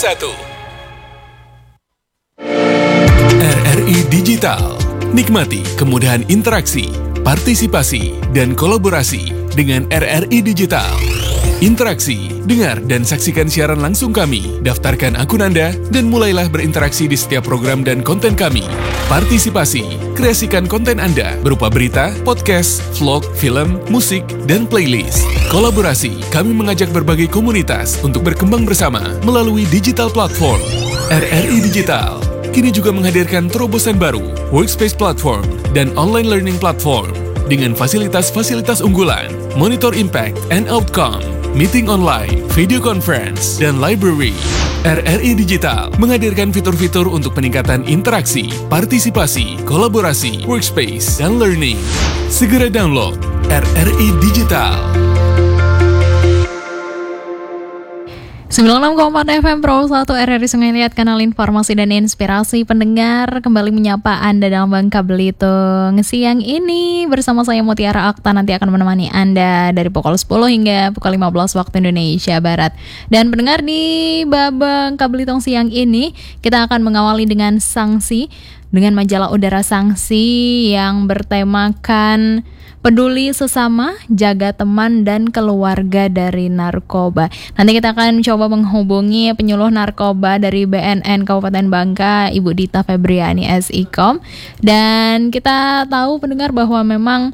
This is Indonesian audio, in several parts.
RRI Digital. Nikmati kemudahan interaksi, partisipasi, dan kolaborasi dengan RRI Digital. Interaksi, dengar dan saksikan siaran langsung kami, daftarkan akun Anda, dan mulailah berinteraksi di setiap program dan konten kami. Partisipasi, kreasikan konten Anda berupa berita, podcast, vlog, film, musik, dan playlist. Kolaborasi, kami mengajak berbagai komunitas untuk berkembang bersama melalui digital platform. RRI Digital kini juga menghadirkan terobosan baru, workspace platform, dan online learning platform dengan fasilitas-fasilitas unggulan, monitor impact and outcome, meeting online, video conference, dan library. RRI Digital menghadirkan fitur-fitur untuk peningkatan interaksi, partisipasi, kolaborasi, workspace, dan learning. Segera download RRI Digital. 96,4 FM Pro 1 RRI Sungai Liat, kanal informasi dan inspirasi pendengar, kembali menyapa Anda dalam Bangka Belitung. Siang ini bersama saya Mutiara Akta nanti akan menemani Anda dari pukul 10 hingga pukul 15 waktu Indonesia Barat. Dan pendengar di Bangka Belitung siang ini kita akan mengawali dengan sanksi, dengan majalah udara sanksi yang bertemakan peduli sesama, jaga teman dan keluarga dari narkoba. Nanti kita akan coba menghubungi penyuluh narkoba dari BNN Kabupaten Bangka, Ibu Dita Febriani SIKOM. Dan kita tahu pendengar bahwa memang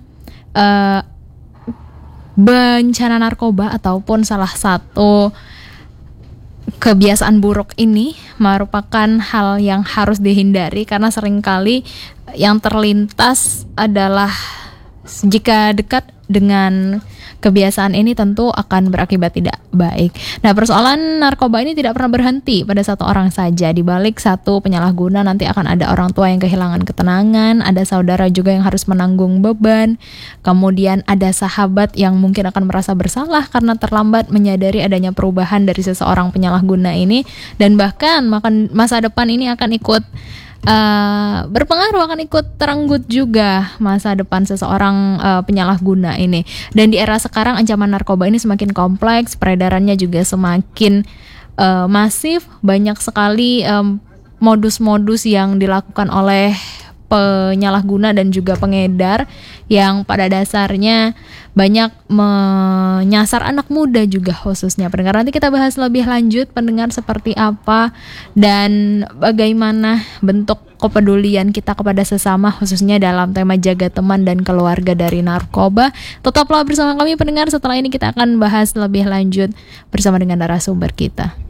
bencana narkoba ataupun salah satu kebiasaan buruk ini merupakan hal yang harus dihindari, karena seringkali yang terlintas adalah jika dekat dengan kebiasaan ini tentu akan berakibat tidak baik. Nah, persoalan narkoba ini tidak pernah berhenti pada satu orang saja. Di balik satu penyalahguna nanti akan ada orang tua yang kehilangan ketenangan, ada saudara juga yang harus menanggung beban, kemudian ada sahabat yang mungkin akan merasa bersalah karena terlambat menyadari adanya perubahan dari seseorang penyalahguna ini, dan bahkan masa depan ini akan ikut berpengaruh, akan ikut terenggut juga masa depan seseorang penyalahguna ini. Dan di era sekarang ancaman narkoba ini semakin kompleks, peredarannya juga semakin masif, banyak sekali modus-modus yang dilakukan oleh penyalahguna dan juga pengedar yang pada dasarnya banyak menyasar anak muda juga khususnya. Pendengar, nanti kita bahas lebih lanjut pendengar seperti apa dan bagaimana bentuk kepedulian kita kepada sesama khususnya dalam tema jaga teman dan keluarga dari narkoba. Tetaplah bersama kami pendengar, setelah ini kita akan bahas lebih lanjut bersama dengan narasumber kita.